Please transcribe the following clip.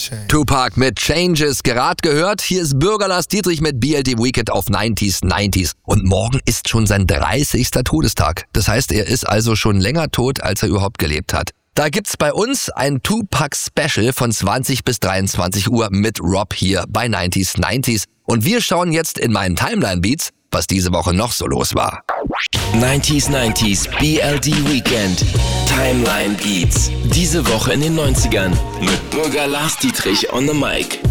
Tupac mit Changes, gerade gehört. Hier ist Bürger Lars Dietrich mit BLD Weekend auf 90s. Und morgen ist schon sein 30. Todestag. Das heißt, er ist also schon länger tot, als er überhaupt gelebt hat. Da gibt's bei uns ein Tupac-Special von 20 bis 23 Uhr mit Rob hier bei 90s. Und wir schauen jetzt in meinen Timeline-Beats, was diese Woche noch so los war. 90s BLD Weekend Timeline Beats. Diese Woche in den 90ern mit Bürger Lars Dietrich on the mic.